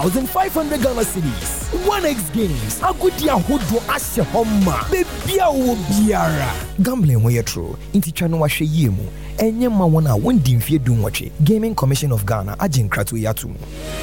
1,500 Ghana cedis. 1x games. Agudia hodo ashe homa. Bebia wo biara. Gambling when you true. Inti chano wa she yemu. Enye ma wana wendi mfie dunwache. Gaming Commission of Ghana ajin kratu yatumu.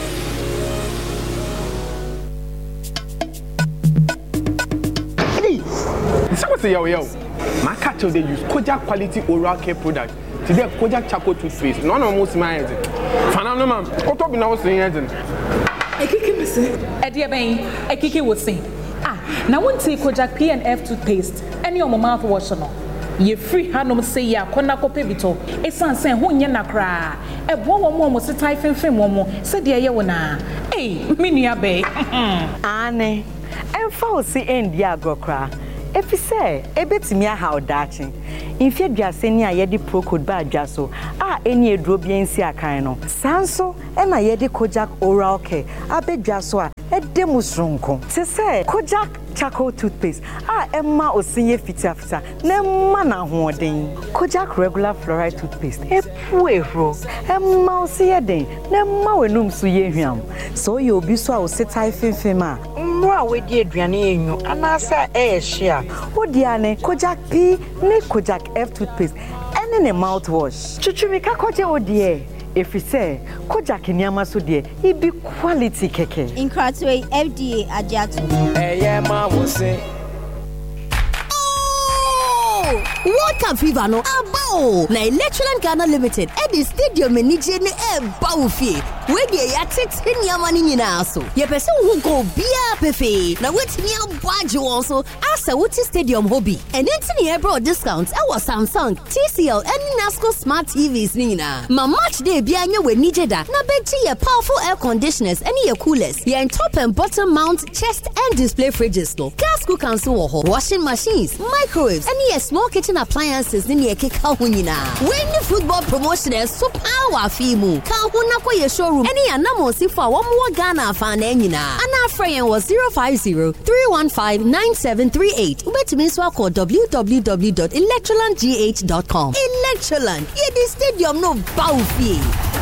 Hey, say yo. My cat they use Kojak quality oral care product. Today Kojak charcoal toothpaste. None of most my head. Fanano man, what up now saying? Ekiki me say. Edia ben, Ekiki would say. Now won't take Kojak P&F toothpaste. Any of my mouthwash no. Ye free hanum say ya kona kope bito. Esan say ho nya nakra. E bo wo mo se typing film mo. Se de ye wona. Hey, me nua be. Ane. Emfa o si endi agokra. If you say, a bit me how datching. If you're just any a yedi pro code bad jasso, any a drobian sia kaino. Sanso, and I yedi Kojak oral care, a bit jassoa, a demusrunko. To say, Kojak charcoal toothpaste, Emma or senior fitafta, ne mana hoarding. Kojak regular fluoride toothpaste, a puero, Emma see a day, ne mawenum suyehiam. So you'll be so sit I fema. Mwa we di aduane enyu anasa share. Odiane Kojak P ne Kojak F toothpaste and a mouthwash. Chuchumika koje odie. If we say Kojak nyama so die, it be quality keke. In Kratway FDA Ajatu. Ma will say. World Cup fever no abo na Electroland Ghana Limited e di stadium enije ne e bawfi we dey ya tete nyamani nyina so ye pese wo go bia pefe na wetimi abwaje won so asa wuti stadium hobby and entini e bro discounts e was Samsung, TCL and Nasco smart TVs nyina ma match day bia nya we nije da na beji ye powerful air conditioners and ye coolers ye top and bottom mount chest and display fridges no gas cookers wo ho washing machines microwaves and ye small kitchen appliances in your keka hunyina. When the football promotion so power fimu. Ka huna kwa ye showroom. Any anamo sifa wa mwa Ghana fan enyina. Ana frayen was 050-315-9738. Ubetimiswa ko www.electrolandgh.com. Electroland. Ye di stadium no baufi.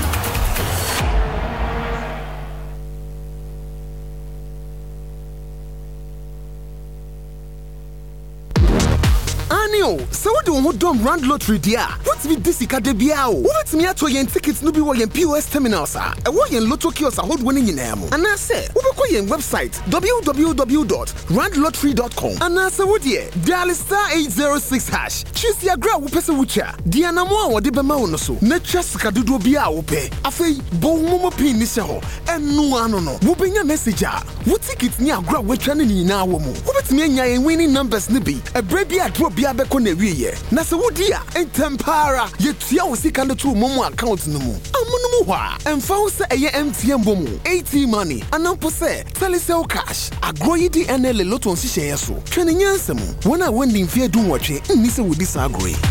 So what do you want Rand Lottery dia? What's with this ikadebia o? What me ato yen tickets no be wo yen POS terminals a wo yen lotto kiosks hold winning in am. And I say, wo be ko yen website www.randlottery.com. And I say wo die dial *806#. Choose your gra wo pese wucha. Dia na mo a wo de be ma wo no so. Na twa sika dodo bia wo pe. Afei bo momo pin ni se ho. Enu ano no. Wo benya message a. Wo tickets ni agra wo twa ni na wo mu. Wo betimi anya yen winning numbers ni bi. E bra bia draw bia be ko na wiye. Na se wo dia entempara ye tua wo sika no to momo account no mu. Amono mu hwa. Emfa wo se eye MTN bomu. 80 money. Anampo se Telecel cash. Agro yi di NL lotto nsihye yeso. Twene nyansem. Wona wonni mfie dun wotwe nni se wo di sa agro yi.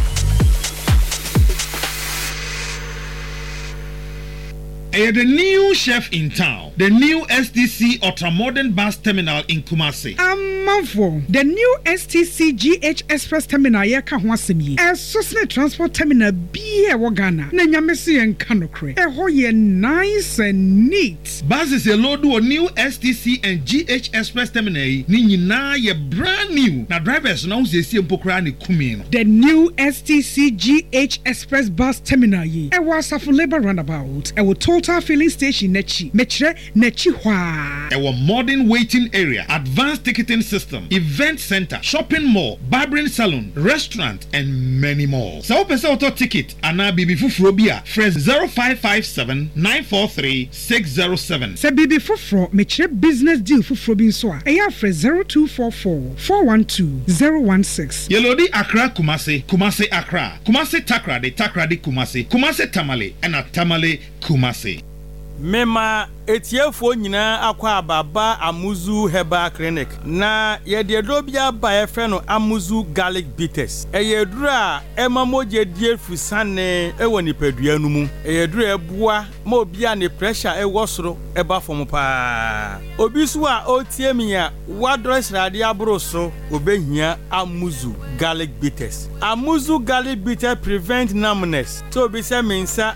The new chef in town, the new STC Ultramodern Bus Terminal in Kumasi. Manfo, the new STC GH Express Terminal yeka ho asemi. Sosne transport terminal bi e wo Ghana. Na nyamesi en kanokre. Ho ye nice and neat. Buses a load of new STC and GH Express Terminal ni nyina ye brand new. Na drivers now say mpokra ni kumi. The new STC GH Express Bus Terminal yi. E was a labor roundabout. E wo total filling station nechi mechre nechi hwa. Our modern waiting area, advanced ticketing system, event center, shopping mall, barbering salon, restaurant, and many more. So pesa auto ticket ana bibi fufuro bia fresh 0557 943 607. Se bibi fufuro mechre business deal fufuro bin so a eya fresh 0244 412 016. Yelodi Accra Kumasi, Kumasi Accra, Kumasi Takrade, Takrade Kumasi, Kumasi Tamale, and a Tamale Kumasi. Mema etiefo nyina akwa ababa Amuzu Herbal Clinic na yededro bia ba efe no Amuzu Garlic Bitters eyedru a emamoje die fusane ewo nipadua nu mu eyedru ebua ma obia ne pressure ewo soro eba fom pa obi so a otiemia wadro srade abro so obehia Amuzu Garlic Bitters. Amuzu Garlic Bitters prevent numbness to obi se mensa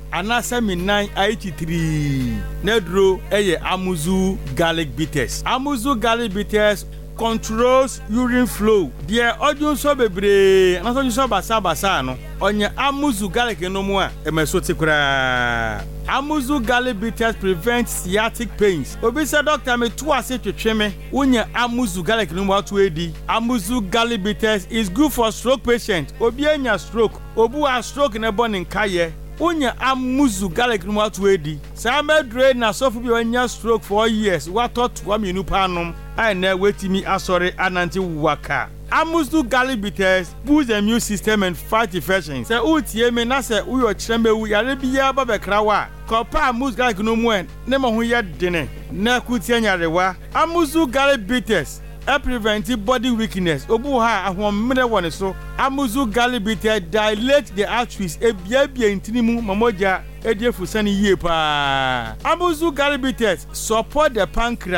anasa minan aichitiri nedro eye amuzu garlic bitters. Amuzu garlic bitters controls urine flow. Dear Ojun so bebre, and also so basa no. Onye amuzu garlic no mo a emeso tikura. Amuzu garlic bitters prevent sciatic pains. Obi say doctor me to ase twetwe me. Wonya amuzu garlic no mo to edi. Amuzu garlic bitters is good for stroke patient. Obi anya stroke. Obu a stroke na born in kaye. Wonya amuzu garlic no mo to edi. Sa medre na sofu bi anya stroke for years. What thought wa me nu panom. I na wetimi asore ananti waka. Amuzu garlic bitters boost the immune system and fight infections. Se utie me na se uyo chembe wu yare biya ba bekra wa. Kopa amuzu garlic no mu en ne mo ho ye dene. Na kutie nyarewa. Amuzu garlic bitters prevent body weakness. Obu ha ahomre woni so. Amuzu garlic bitters dilate the arteries ebia ntinimu mamoja ediefu sani yie pa. Amuzu garlic bitters support the pancreas.